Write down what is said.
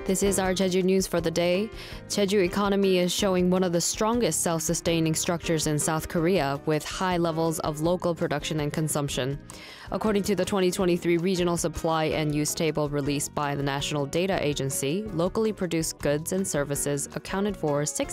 This is our Jeju news for the day. Jeju economy is showing one of the strongest self-sustaining structures in South Korea, with high levels of local production and consumption. According to the 2023 Regional Supply and Use Table released by the National Data Agency, locally produced goods and services accounted for